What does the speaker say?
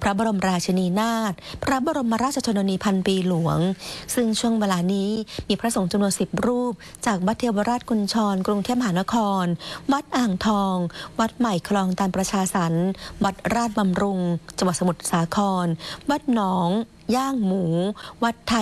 ระบรมราชินีนาถพระบรมราชชนนีพันปีหลวงซึ่งช่วงเวลานี้มีพระสงฆ์จำนวน10 รูปจากวัดเทวราชกุญชรกรุงเทพมหานครวัดอ่างทองวัดใหม่คลองตันประชาสรรค์วัดราชบำรุงจังหวัดสมุทรสาครวัดหนองย่างหมูวัดไทย